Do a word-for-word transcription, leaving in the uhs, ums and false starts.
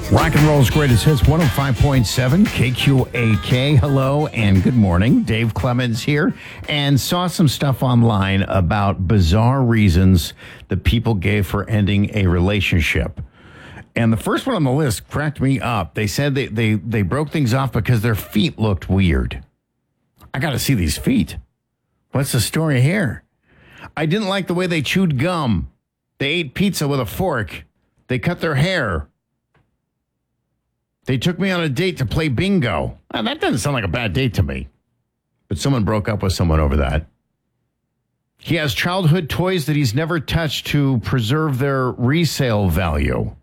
Rock and roll's greatest hits, one oh five point seven K Q A K. Hello and good morning. Dave Clemens here, and saw some stuff online about bizarre reasons that people gave for ending a relationship. And the first one on the list cracked me up. They said they, they, they broke things off because their feet looked weird. I got to see these feet. What's the story here? I didn't like the way they chewed gum. They ate pizza with a fork. They cut their hair. They took me on a date to play bingo. Now, that doesn't sound like a bad date to me. But someone broke up with someone over that. He has childhood toys that he's never touched to preserve their resale value.